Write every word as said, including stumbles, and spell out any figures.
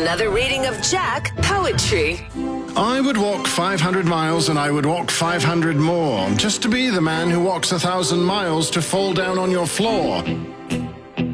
Another reading of Jack Poetry. I would walk five hundred miles and I would walk five hundred more, just to be the man who walks a thousand miles to fall down on your floor.